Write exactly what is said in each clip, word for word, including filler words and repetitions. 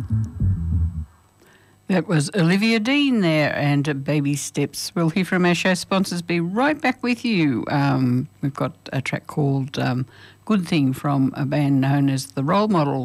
That was Olivia Dean there and Baby Steps. We'll hear from our show sponsors. Be right back with you. Um, we've got a track called um, Good Thing from a band known as The Role Model.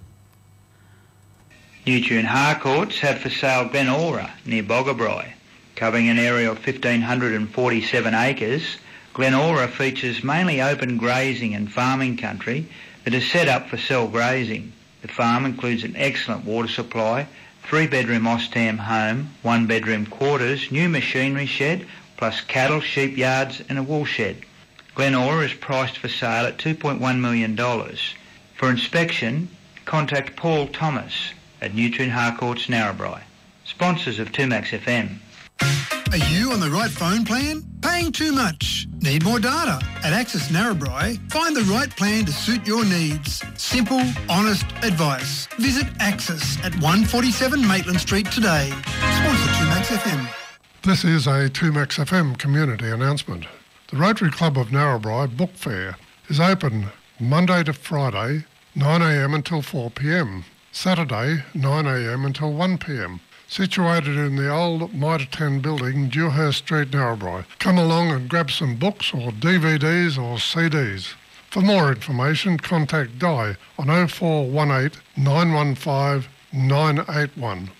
Nutrien Harcourts have for sale Glen Aura near Boggabri. Covering an area of one thousand five hundred forty-seven acres, Glen Aura features mainly open grazing and farming country that is set up for cell grazing. The farm includes an excellent water supply, three-bedroom Ostam home, one-bedroom quarters, new machinery shed, plus cattle, sheep yards and a wool shed. Glen Aura is priced for sale at two point one million dollars. For inspection, contact Paul Thomas at Nutrien Harcourts, Narrabri. Sponsors of two Max F M. Are you on the right phone plan? Paying too much? Need more data? At Access Narrabri, find the right plan to suit your needs. Simple, honest advice. Visit Access at one forty-seven Maitland Street today. Sponsor two Max F M. This is a two Max F M community announcement. The Rotary Club of Narrabri Book Fair is open Monday to Friday, nine a m until four p m, Saturday, nine a m until one p m, situated in the old Mitre ten building, Dewhurst Street, Narrabri. Come along and grab some books or D V Ds or C Ds. For more information, contact Di on oh four one eight, nine one five, nine eight one.